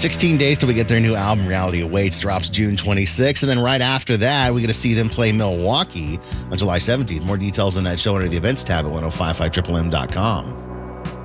16 days till we get their new album, Reality Awaits, drops June 26th. And then right after that, we get to see them play Milwaukee on July 17th. More details on that show under the events tab at 1055mmm.com.